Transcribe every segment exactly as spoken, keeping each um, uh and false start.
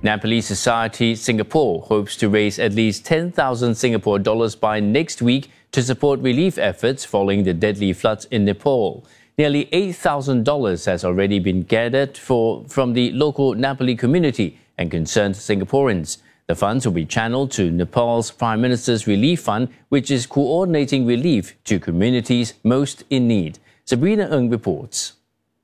Nepalese Society Singapore hopes to raise at least ten thousand Singapore dollars by next week to support relief efforts following the deadly floods in Nepal. Nearly eight thousand dollars has already been gathered for, from the local Nepali community and concerned Singaporeans. The funds will be channeled to Nepal's Prime Minister's Relief Fund, which is coordinating relief to communities most in need. Sabrina Ng reports.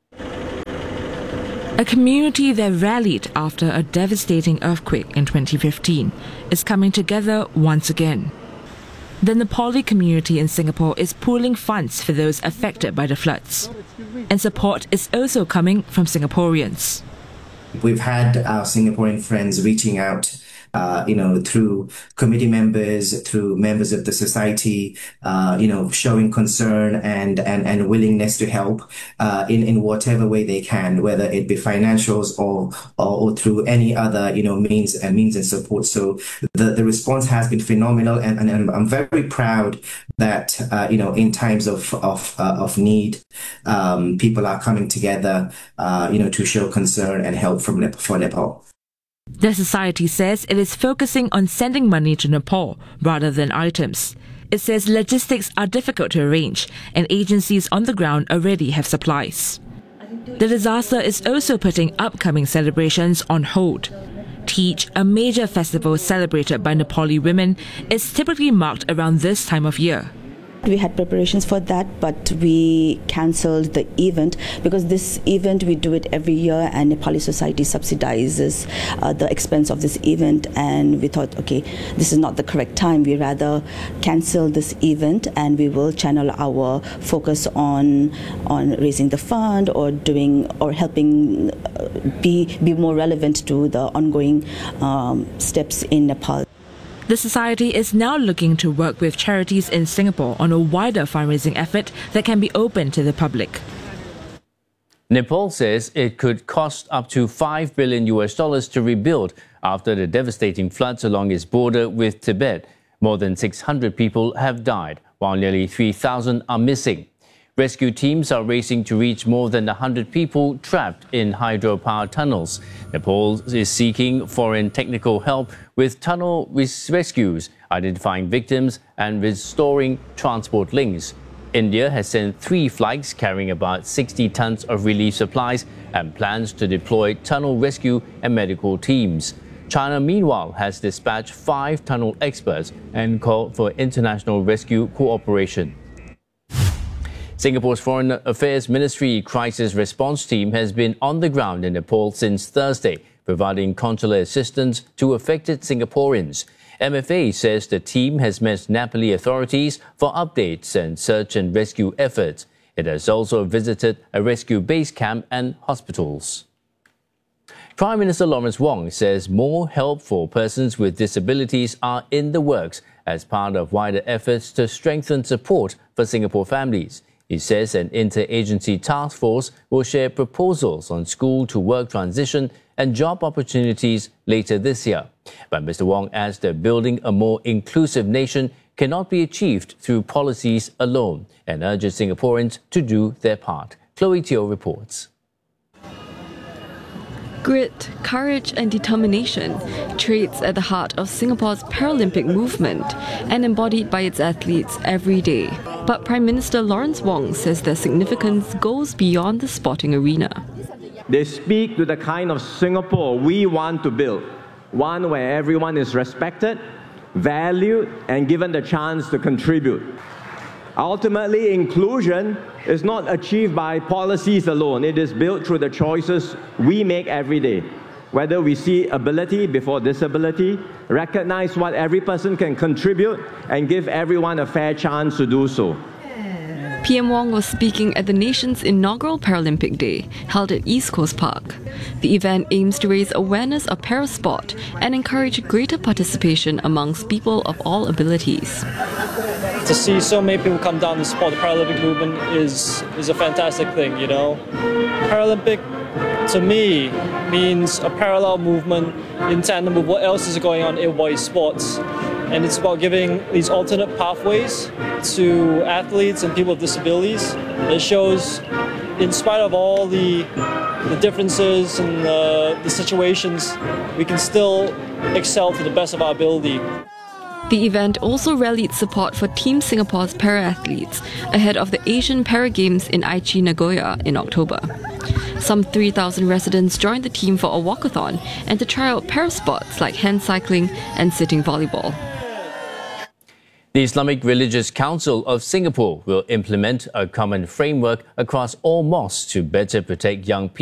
A community that rallied after a devastating earthquake in twenty fifteen is coming together once again. The Nepali community in Singapore is pooling funds for those affected by the floods. And support is also coming from Singaporeans. We've had our Singaporean friends reaching out Uh, you know, through committee members, through members of the society, uh, you know, showing concern and, and, and willingness to help uh, in, in whatever way they can, whether it be financials or, or, or through any other, you know, means and means and support. So the, the response has been phenomenal, and, and I'm very proud that, uh, you know, in times of, of, uh, of need, um, people are coming together, uh, you know, to show concern and help from Nepal, for Nepal. The society says it is focusing on sending money to Nepal rather than items. It says logistics are difficult to arrange and agencies on the ground already have supplies. The disaster is also putting upcoming celebrations on hold. Teej, a major festival celebrated by Nepali women, is typically marked around this time of year. We had preparations for that, but we cancelled the event because this event, we do it every year, and Nepali Society subsidizes uh, the expense of this event, and we thought, okay, this is not the correct time. We rather cancel this event and we will channel our focus on on raising the fund or doing or helping uh, be be more relevant to the ongoing um, steps in Nepal. The society is now looking to work with charities in Singapore on a wider fundraising effort that can be open to the public. Nepal says it could cost up to five billion U S dollars to rebuild after the devastating floods along its border with Tibet. More than six hundred people have died, while nearly three thousand are missing. Rescue teams are racing to reach more than one hundred people trapped in hydropower tunnels. Nepal is seeking foreign technical help with tunnel res- rescues, identifying victims and restoring transport links. India has sent three flights carrying about sixty tons of relief supplies and plans to deploy tunnel rescue and medical teams. China, meanwhile, has dispatched five tunnel experts and called for international rescue cooperation. Singapore's Foreign Affairs Ministry Crisis Response Team has been on the ground in Nepal since Thursday, providing consular assistance to affected Singaporeans. M F A says the team has met Nepali authorities for updates and search and rescue efforts. It has also visited a rescue base camp and hospitals. Prime Minister Lawrence Wong says more help for persons with disabilities are in the works as part of wider efforts to strengthen support for Singapore families. He says an interagency task force will share proposals on school-to-work transition and job opportunities later this year. But Mister Wong adds that building a more inclusive nation cannot be achieved through policies alone and urges Singaporeans to do their part. Chloe Teo reports. Grit, courage and determination, traits at the heart of Singapore's Paralympic movement and embodied by its athletes every day. But Prime Minister Lawrence Wong says their significance goes beyond the sporting arena. They speak to the kind of Singapore we want to build, one where everyone is respected, valued and given the chance to contribute. Ultimately, inclusion is not achieved by policies alone. It is built through the choices we make every day. Whether we see ability before disability, recognize what every person can contribute, and give everyone a fair chance to do so. P M Wong was speaking at the nation's inaugural Paralympic Day, held at East Coast Park. The event aims to raise awareness of parasport and encourage greater participation amongst people of all abilities. To see so many people come down to support the Paralympic movement is, is a fantastic thing, you know. Paralympic, to me, means a parallel movement in tandem with what else is going on in body sports. And it's about giving these alternate pathways to athletes and people with disabilities. It shows, in spite of all the, the differences and the, the situations, we can still excel to the best of our ability. The event also rallied support for Team Singapore's para-athletes ahead of the Asian Para Games in Aichi, Nagoya in October. Some three thousand residents joined the team for a walkathon and to try out para sports like hand cycling and sitting volleyball. The Islamic Religious Council of Singapore will implement a common framework across all mosques to better protect young people.